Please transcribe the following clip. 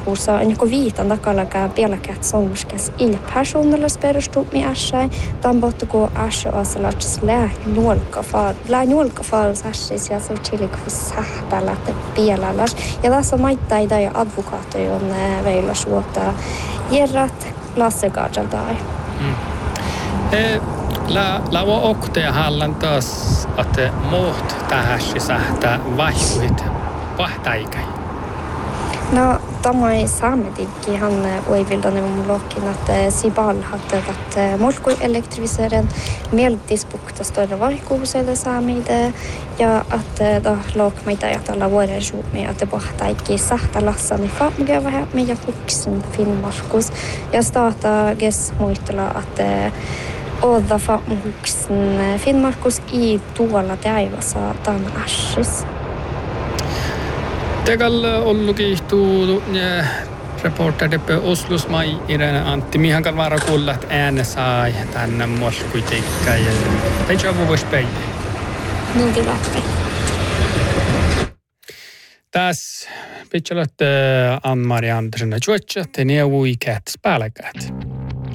vaikuussa on joku viitan takalakaan pielakään songuskes il personallas perustumi ässäin. Tampottu kun ässä on sellaisessa läänjuolkafaalus ässäis ja se on chilikvis sähpällä, että pieläläs. Ja tässä maittaita ja advokaattoja on veillä suottaa järrat lassegaardaltai. La okteja hallan taas, että muut tähäsi sähtää vaihtuit pahtäikäi. No, tämä ei saametikki. Han oivildan om lokin att Sibal hade att molkoi elektriviseren mieltispukta större vaikuuselle saamide ja att da lokmaita ja tällä vuoden suumi att pahtäikki sähtä lassani famge vähän meidän huksen Finnmarkus ja starta ges muistella att Odda huksen Finnmarkus i tuolla taivassa tämän assis. Tegal ollukin tuu reporter Deppe Oslus mai Irene Antti. Mihan kan vara kuulla, että ääne sai tänne moskuitikka ja teitä voi speille. Nuukin läpi. Tässä pitää olla Ann-Mari Andersen ja Tjuotsa, te neuvui käät pääläkäät.